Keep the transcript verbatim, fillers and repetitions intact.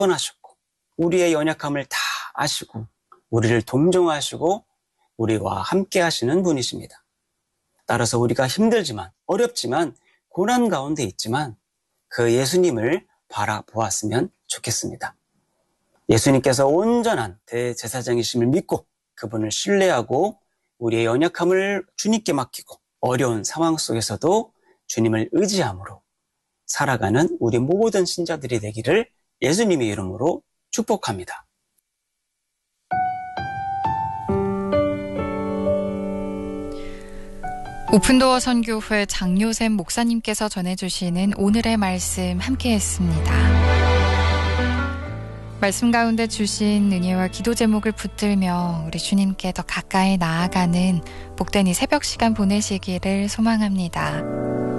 구원하셨고 우리의 연약함을 다 아시고 우리를 동정하시고 우리와 함께 하시는 분이십니다. 따라서 우리가 힘들지만 어렵지만 고난 가운데 있지만 그 예수님을 바라보았으면 좋겠습니다. 예수님께서 온전한 대제사장이심을 믿고 그분을 신뢰하고 우리의 연약함을 주님께 맡기고 어려운 상황 속에서도 주님을 의지함으로 살아가는 우리 모든 신자들이 되기를 예수님의 이름으로 축복합니다. 오픈도어 선교회 장요셉 목사님께서 전해주시는 오늘의 말씀 함께했습니다. 말씀 가운데 주신 은혜와 기도 제목을 붙들며 우리 주님께 더 가까이 나아가는 복된 이 새벽 시간 보내시기를 소망합니다.